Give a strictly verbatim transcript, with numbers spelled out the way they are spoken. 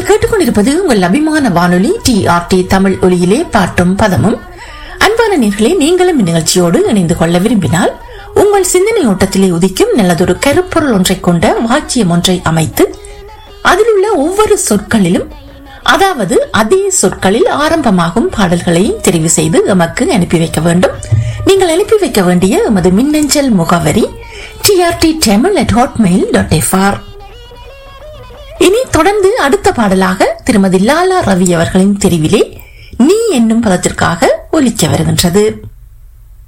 நீங்கள் கேட்டுக்கொண்டிருப்பது உங்கள் அபிமான வானொலி டி ஆர் டி தமிழ் ஒலியிலே பாட்டும் பதமும். அன்பான நேர்களே, நீங்களும் இந்நிகழ்ச்சியோடு இணைந்து கொள்ள விரும்பினால் உங்கள் சிந்தனை ஓட்டத்திலே உதிக்கும் நல்லதொரு கருப்பொருள் ஒன்றை கொண்ட வாக்கியம் ஒன்றை அமைத்து அதில் உள்ள ஒவ்வொரு சொற்களிலும், அதாவது அதே சொற்களில் ஆரம்பமாகும் பாடல்களை தெரிவு செய்து எமக்கு அனுப்பி வைக்க வேண்டும். நீங்கள் அனுப்பி வைக்க வேண்டிய எமது மின்னஞ்சல் முகவரி D R D Tamil at Hotmail dot F R. இனி தொடர்ந்து அடுத்த பாடலாக திருமதி லாலா ரவி அவர்களின் தெரிவிலே நீ என்னும் பதத்திற்காக ஒலிக்க வருகின்றது.